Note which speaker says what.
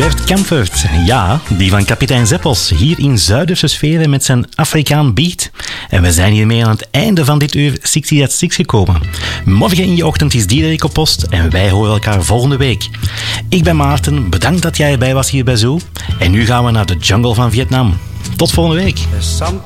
Speaker 1: Gert Kampert. Ja, die van kapitein Zeppels. Hier in Zuiderse sferen met zijn Afrikaan beat. En we zijn hiermee aan het einde van dit uur 60 at 6 gekomen. Morgen in je ochtend is Diederik op post en wij horen elkaar volgende week. Ik ben Maarten, bedankt dat jij erbij was hier bij Zoo. En nu gaan we naar de jungle van Vietnam. Tot volgende week.